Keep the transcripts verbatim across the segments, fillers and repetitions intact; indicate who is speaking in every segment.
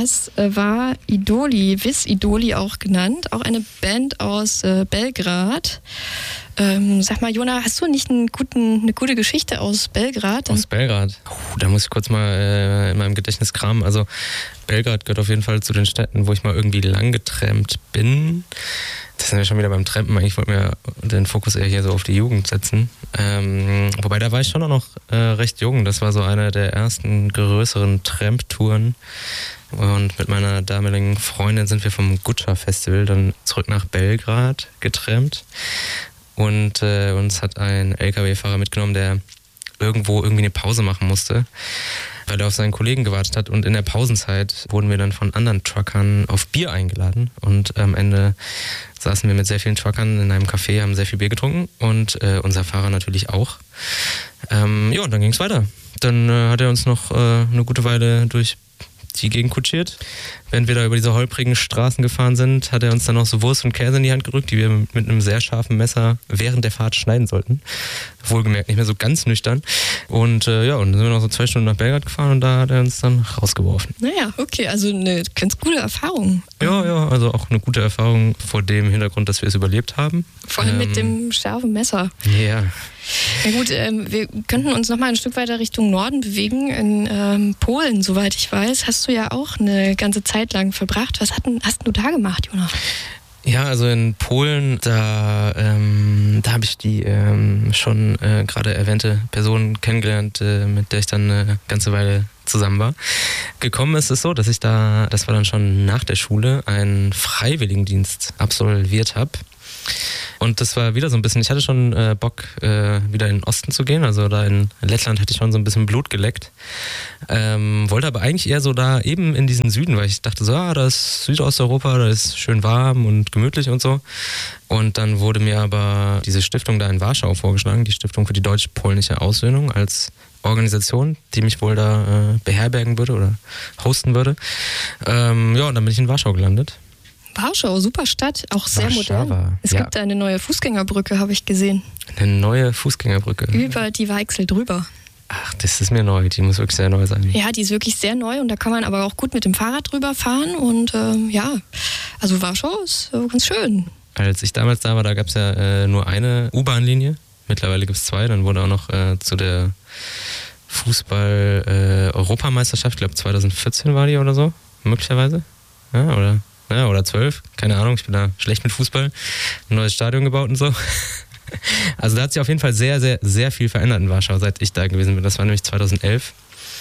Speaker 1: Das äh, war Idoli, Vis Idoli auch genannt, auch eine Band aus äh, Belgrad. Ähm, sag mal, Jona, hast du nicht einen guten, eine gute Geschichte aus Belgrad?
Speaker 2: Aus Belgrad? Oh, da muss ich kurz mal äh, in meinem Gedächtnis kramen. Also Belgrad gehört auf jeden Fall zu den Städten, wo ich mal irgendwie lang getrampt bin. Das sind wir schon wieder beim Trampen. Eigentlich wollten wir den Fokus eher hier so auf die Jugend setzen. Ähm, wobei, da war ich schon auch noch äh, recht jung. Das war so eine der ersten größeren Tramp-Touren. Und mit meiner damaligen Freundin sind wir vom Guča-Festival dann zurück nach Belgrad getrampt. Und äh, uns hat ein L K W-Fahrer mitgenommen, der irgendwo irgendwie eine Pause machen musste, weil er auf seinen Kollegen gewartet hat. Und in der Pausenzeit wurden wir dann von anderen Truckern auf Bier eingeladen. Und am Ende saßen wir mit sehr vielen Truckern in einem Café, haben sehr viel Bier getrunken und äh, unser Fahrer natürlich auch. Ähm, ja, und dann ging es weiter. Dann äh, hat er uns noch äh, eine gute Weile durch die Gegend kutschiert. Während wir da über diese holprigen Straßen gefahren sind, hat er uns dann noch so Wurst und Käse in die Hand gerückt, die wir mit einem sehr scharfen Messer während der Fahrt schneiden sollten. Wohlgemerkt nicht mehr so ganz nüchtern. Und äh, ja, und dann sind wir noch so zwei Stunden nach Belgrad gefahren und da hat er uns dann rausgeworfen.
Speaker 1: Naja, okay, also eine ganz gute Erfahrung.
Speaker 2: Ja, ja, also auch eine gute Erfahrung vor dem Hintergrund, dass wir es überlebt haben.
Speaker 1: Vor allem
Speaker 2: ähm,
Speaker 1: mit dem scharfen Messer.
Speaker 2: Ja.
Speaker 1: Na gut, ähm, wir könnten uns noch mal ein Stück weiter Richtung Norden bewegen. In ähm, Polen, soweit ich weiß, hast du ja auch eine ganze Zeit lang verbracht. Was hat, hast du da gemacht, Jonas?
Speaker 2: Ja, also in Polen, da, ähm, da habe ich die ähm, schon äh, gerade erwähnte Person kennengelernt, äh, mit der ich dann eine ganze Weile zusammen war. Gekommen ist es so, dass ich da, das war dann schon nach der Schule, einen Freiwilligendienst absolviert habe. Und das war wieder so ein bisschen, ich hatte schon äh, Bock, äh, wieder in den Osten zu gehen. Also da in Lettland hätte ich schon so ein bisschen Blut geleckt. Ähm, wollte aber eigentlich eher so da eben in diesen Süden, weil ich dachte so, ah, da ist Südosteuropa, da ist schön warm und gemütlich und so. Und dann wurde mir aber diese Stiftung da in Warschau vorgeschlagen, die Stiftung für die deutsch-polnische Aussöhnung als Organisation, die mich wohl da äh, beherbergen würde oder hosten würde. Ähm, ja, und dann bin ich in Warschau gelandet.
Speaker 1: Warschau, super Stadt, auch sehr
Speaker 2: Warszawa,
Speaker 1: modern. Es
Speaker 2: ja.
Speaker 1: gibt eine neue Fußgängerbrücke, habe ich gesehen.
Speaker 2: Eine neue Fußgängerbrücke.
Speaker 1: Über die Weichsel drüber.
Speaker 2: Ach, das ist mir neu, die muss wirklich sehr neu sein.
Speaker 1: Ja, die ist wirklich sehr neu und da kann man aber auch gut mit dem Fahrrad drüber fahren und ähm, ja, also Warschau ist äh, ganz schön.
Speaker 2: Als ich damals da war, da gab es ja äh, nur eine U-Bahn-Linie. Mittlerweile gibt es zwei, dann wurde auch noch äh, zu der Fußball-Europameisterschaft, äh, ich glaube zwanzig vierzehn war die oder so, möglicherweise. Ja, oder... Ja, oder zwölf, keine Ahnung, ich bin da schlecht mit Fußball, ein neues Stadion gebaut und so. Also da hat sich auf jeden Fall sehr, sehr, sehr viel verändert in Warschau, seit ich da gewesen bin. Das war nämlich zweitausendelf.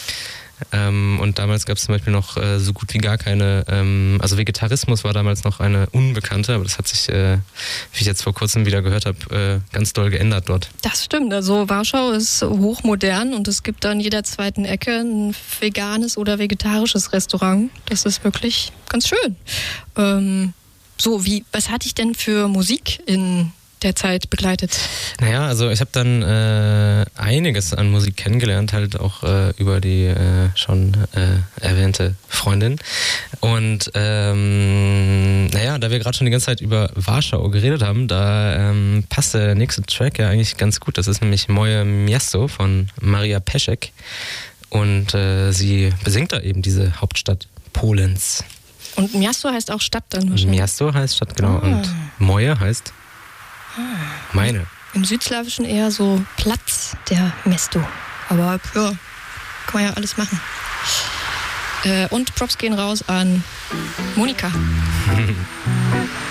Speaker 2: Ähm, und damals gab es zum Beispiel noch äh, so gut wie gar keine, ähm, also Vegetarismus war damals noch eine Unbekannte, aber das hat sich, äh, wie ich jetzt vor kurzem wieder gehört habe, äh, ganz doll geändert dort.
Speaker 1: Das stimmt, also Warschau ist hochmodern und es gibt an jeder zweiten Ecke ein veganes oder vegetarisches Restaurant. Das ist wirklich ganz schön. Ähm, so, wie, was hatte ich denn für Musik in der Zeit begleitet?
Speaker 2: Naja, also ich habe dann äh, einiges an Musik kennengelernt, halt auch äh, über die äh, schon äh, erwähnte Freundin. Und ähm, naja, da wir gerade schon die ganze Zeit über Warschau geredet haben, da ähm, passt der nächste Track ja eigentlich ganz gut. Das ist nämlich Moje Miasto von Maria Peszek. Und äh, sie besingt da eben diese Hauptstadt Polens.
Speaker 1: Und Miasto heißt auch Stadt dann wahrscheinlich?
Speaker 2: Miasto heißt Stadt, genau.
Speaker 1: Ah.
Speaker 2: Und Moje heißt meine.
Speaker 1: Im Südslawischen eher so Platz der Mesto. Aber ja, kann man ja alles machen. Äh, und Props gehen raus an Monika.